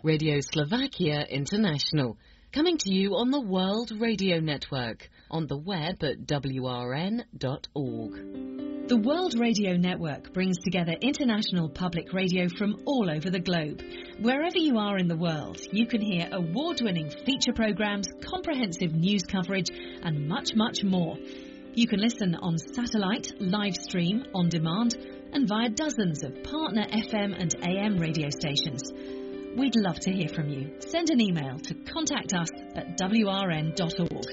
Radio Slovakia International, coming to you on the World Radio Network, on the web at wrn.org. The World Radio Network brings together international public radio from all over the globe. Wherever you are in the world, you can hear award-winning feature programs, comprehensive news coverage, and much, much more. You can listen on satellite, live stream, on demand, and via dozens of partner FM and AM radio stations. We'd love to hear from you. Send an email to contact us at wrn.org.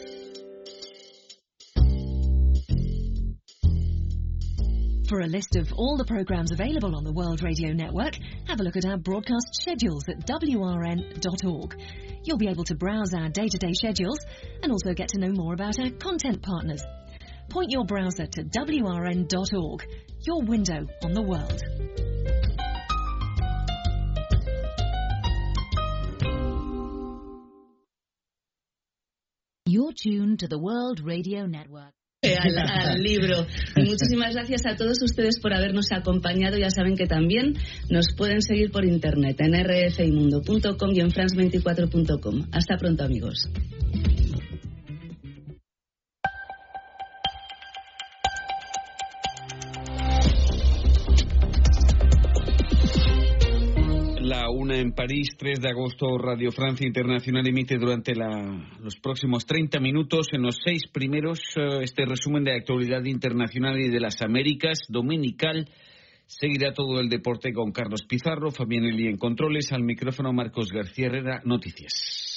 For a list of all the programmes available on the World Radio Network, have a look at our broadcast schedules at wrn.org. You'll be able to browse our day-to-day schedules and also get to know more about our content partners. Point your browser to wrn.org, your window on the world. You're tuned to the World Radio Network. Al libro. Y muchísimas gracias a todos ustedes por habernos acompañado. Ya saben que también nos pueden seguir por internet en rfimundo.com y en france24.com. Hasta pronto, amigos. La 1 en París, 3 de agosto, Radio Francia Internacional emite durante los próximos 30 minutos, en los 6 primeros, este resumen de actualidad internacional y de las Américas, dominical. Seguirá todo el deporte con Carlos Pizarro, Fabián Eli en controles, al micrófono Marcos García Herrera, noticias.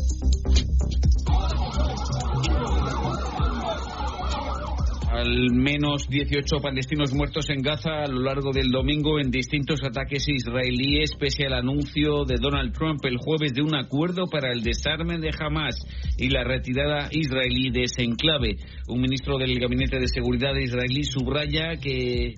Al menos 18 palestinos muertos en Gaza a lo largo del domingo en distintos ataques israelíes, pese al anuncio de Donald Trump el jueves de un acuerdo para el desarme de Hamas y la retirada israelí de ese enclave. Un ministro del Gabinete de Seguridad israelí subraya que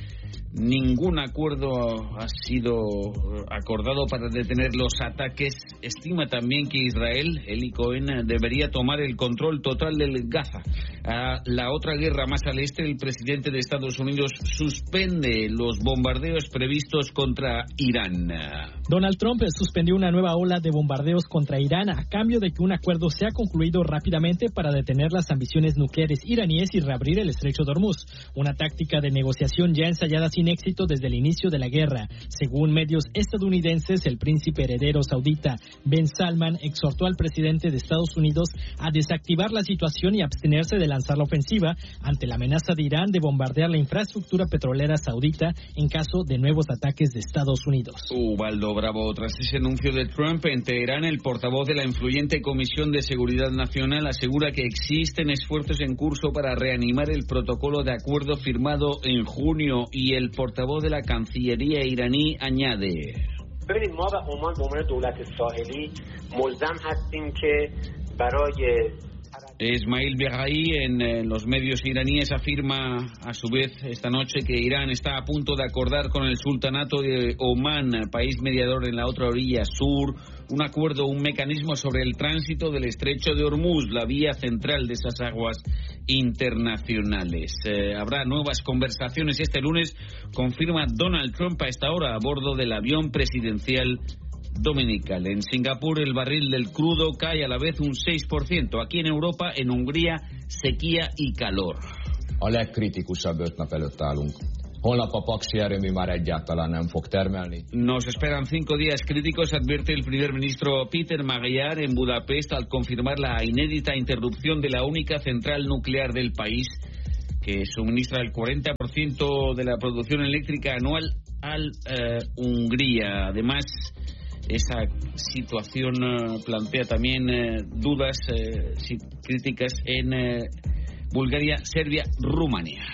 ningún acuerdo ha sido acordado para detener los ataques. Estima también que Israel, Eli Cohen, debería tomar el control total del Gaza. A la otra guerra más al este, el presidente de Estados Unidos suspende los bombardeos previstos contra Irán. Donald Trump suspendió una nueva ola de bombardeos contra Irán a cambio de que un acuerdo sea concluido rápidamente para detener las ambiciones nucleares iraníes y reabrir el estrecho de Hormuz. Una táctica de negociación ya ensayada sin éxito desde el inicio de la guerra. Según medios estadounidenses, el príncipe heredero saudita Ben Salman exhortó al presidente de Estados Unidos a desactivar la situación y abstenerse de lanzar la ofensiva ante la amenaza de Irán de bombardear la infraestructura petrolera saudita en caso de nuevos ataques de Estados Unidos. Ubaldo Bravo, tras ese anuncio de Trump en Teherán, el portavoz de la influyente Comisión de Seguridad Nacional asegura que existen esfuerzos en curso para reanimar el protocolo de acuerdo firmado en junio, y el portavoz de la Cancillería iraní añade: ببینید ما و عمان به عنوان دولت ساحلی ملزم هستیم که برای Ismail Beghai en los medios iraníes afirma a su vez esta noche que Irán está a punto de acordar con el sultanato de Omán, país mediador en la otra orilla sur, un acuerdo, un mecanismo sobre el tránsito del estrecho de Hormuz, la vía central de esas aguas internacionales. Habrá nuevas conversaciones este lunes, confirma Donald Trump a esta hora a bordo del avión presidencial dominical. En Singapur el barril del crudo cae a la vez un 6%. Aquí en Europa, en Hungría, sequía y calor. A legkritikusabb 5 nap előtt állunk. Holnap a paksi erőmű már egyáltalán nem fog termelni. Nos esperan 5 días críticos, advierte el primer ministro Peter Magyar en Budapest al confirmar la inédita interrupción de la única central nuclear del país que suministra el 40% de la producción eléctrica anual a Hungría. Además, esa situación plantea también dudas críticas en Bulgaria, Serbia, Rumanía.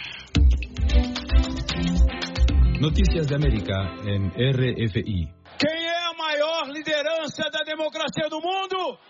Noticias de América en RFI. Quem é a maior liderança da democracia do mundo?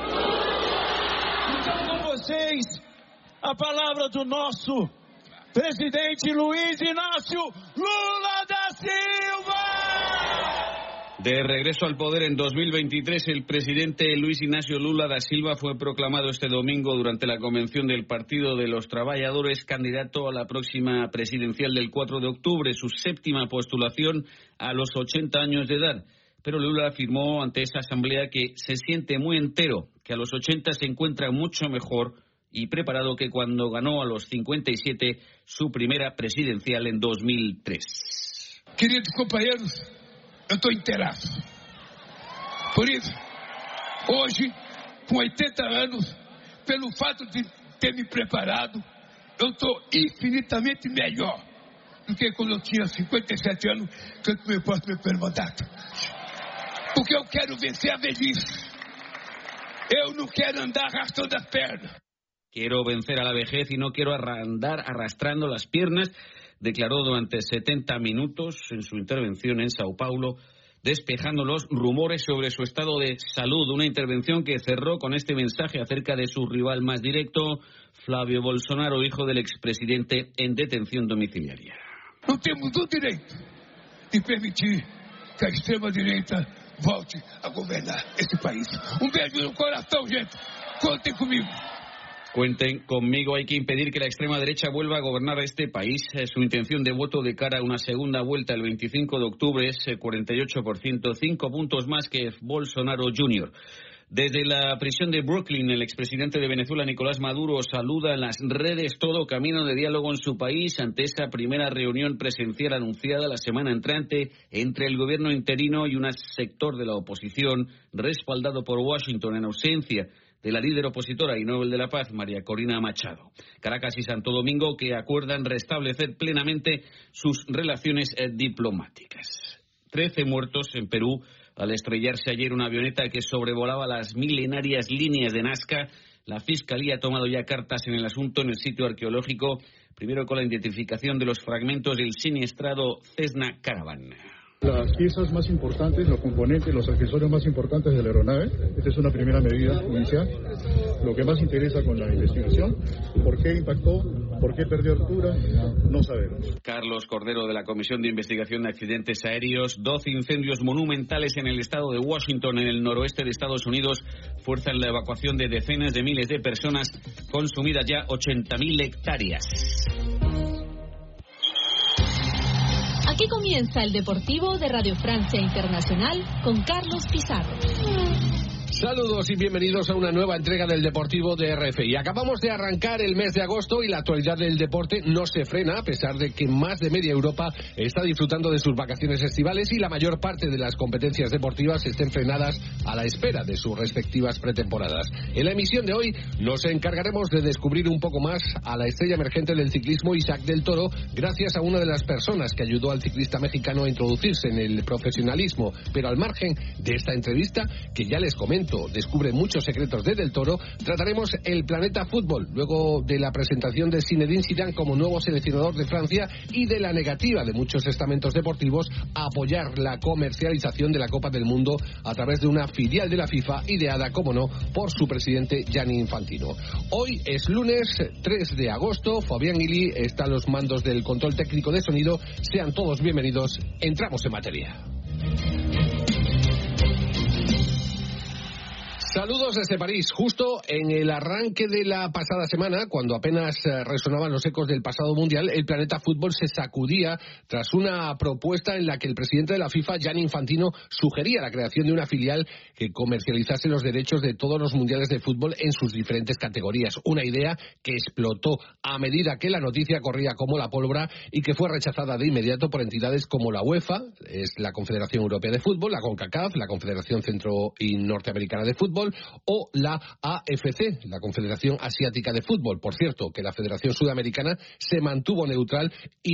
Então, com vocês, a palavra do nosso presidente Luiz Inácio Lula da Silva. De regreso al poder en 2023, el presidente Luis Inácio Lula da Silva fue proclamado este domingo durante la convención del Partido de los Trabajadores candidato a la próxima presidencial del 4 de octubre, su séptima postulación a los 80 años de edad. pero Lula afirmó ante esa asamblea que se siente muy entero, que a los 80 se encuentra mucho mejor y preparado que cuando ganó a los 57 su primera presidencial en 2003. Queridos compañeros, eu estou inteiraço. Por isso, hoje, com 80 anos, pelo fato de ter me preparado, eu estou infinitamente melhor do que quando eu tinha 57 anos, que eu tomei posse do meu primeiro mandato. Porque eu quero vencer a velhice. Eu não quero andar arrastando as pernas. Quiero vencer a la vejez y no quiero andar arrastrando las piernas, declaró durante 70 minutos en su intervención en Sao Paulo, despejando los rumores sobre su estado de salud. Una intervención que cerró con este mensaje acerca de su rival más directo, Flávio Bolsonaro, hijo del expresidente en detención domiciliaria. Não temos o direito de permitir que a extrema-direita volte a governar esse país. Beijo no coração, gente. Contem comigo. Cuenten conmigo, hay que impedir que la extrema derecha vuelva a gobernar este país. Su intención de voto de cara a una segunda vuelta el 25 de octubre es 48%, 5 puntos más que Bolsonaro Jr. Desde la prisión de Brooklyn, el expresidente de Venezuela, Nicolás Maduro, saluda en las redes todo camino de diálogo en su país ante esa primera reunión presencial anunciada la semana entrante entre el gobierno interino y un sector de la oposición respaldado por Washington en ausencia de la líder opositora y Nobel de la Paz, María Corina Machado. Caracas y Santo Domingo que acuerdan restablecer plenamente sus relaciones diplomáticas. 13 muertos en Perú al estrellarse ayer una avioneta que sobrevolaba las milenarias líneas de Nazca. La Fiscalía ha tomado ya cartas en el asunto en el sitio arqueológico, primero con la identificación de los fragmentos del siniestrado Cessna Caravan. Las piezas más importantes, los componentes, los accesorios más importantes de la aeronave. Esta es una primera medida inicial. Lo que más interesa con la investigación, ¿por qué impactó? ¿Por qué perdió altura? No sabemos. Carlos Cordero, de la Comisión de Investigación de Accidentes Aéreos. 12 incendios monumentales en el estado de Washington, en el noroeste de Estados Unidos, fuerzan la evacuación de decenas de miles de personas, consumidas ya 80.000 hectáreas. Aquí comienza el Deportivo de Radio Francia Internacional con Carlos Pizarro. Saludos y bienvenidos a una nueva entrega del Deportivo de RFI. Acabamos de arrancar el mes de agosto y la actualidad del deporte no se frena, a pesar de que más de media Europa está disfrutando de sus vacaciones estivales y la mayor parte de las competencias deportivas estén frenadas a la espera de sus respectivas pretemporadas. En la emisión de hoy nos encargaremos de descubrir un poco más a la estrella emergente del ciclismo, Isaac del Toro, gracias a una de las personas que ayudó al ciclista mexicano a introducirse en el profesionalismo. Pero al margen de esta entrevista, que ya les comento, descubre muchos secretos de Del Toro, trataremos el planeta fútbol, luego de la presentación de Zinedine Zidane como nuevo seleccionador de Francia y de la negativa de muchos estamentos deportivos a apoyar la comercialización de la Copa del Mundo a través de una filial de la FIFA ideada, como no, por su presidente Gianni Infantino. Hoy es lunes 3 de agosto, Fabián Gili está a los mandos del control técnico de sonido. Sean todos bienvenidos, entramos en materia. Saludos desde París. Justo en el arranque de la pasada semana, cuando apenas resonaban los ecos del pasado mundial, el planeta fútbol se sacudía tras una propuesta en la que el presidente de la FIFA, Gianni Infantino, sugería la creación de una filial que comercializase los derechos de todos los mundiales de fútbol en sus diferentes categorías. Una idea que explotó a medida que la noticia corría como la pólvora y que fue rechazada de inmediato por entidades como la UEFA, es la Confederación Europea de Fútbol, la CONCACAF, la Confederación Centro y Norteamericana de Fútbol, o la AFC, la Confederación Asiática de Fútbol. Por cierto, que la Federación Sudamericana se mantuvo neutral y